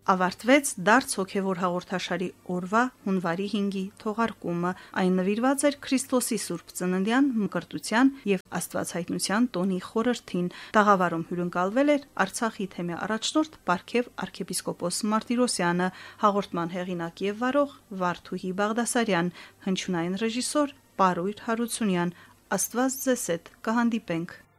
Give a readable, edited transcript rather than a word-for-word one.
Ավարտվեց դարձ հոգևոր հաղորդաշարի օրվա հունվարի 5-ի թողարկումը։ Այն նվիրված էր Քրիստոսի Սուրբ Ծննդյան մկրտության եւ Աստվածհայտնության տոնի խորհրդին։ Տաղավարում հյուրընկալվել էր Արցախի թեմի առաջնորդ Պարքև arczepiskopos Martirosyan-ը, հաղորդման հեղինակ եւ վարող Վարդուհի Բաղդասարյան, հնչյունային ռեժիսոր Պարույր Հարությունյան։ Աստված ձեզ հետ կհանդիպենք։